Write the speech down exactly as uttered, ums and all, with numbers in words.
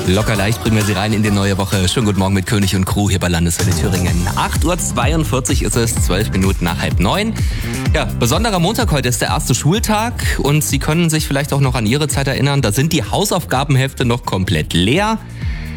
Locker leicht bringen wir Sie rein in die neue Woche. Schönen guten Morgen mit König und Crew hier bei Landeswelle Thüringen. acht Uhr zweiundvierzig ist es, zwölf Minuten nach halb neun. Ja, besonderer Montag heute ist der erste Schultag und Sie können sich vielleicht auch noch an Ihre Zeit erinnern. Da sind die Hausaufgabenhefte noch komplett leer.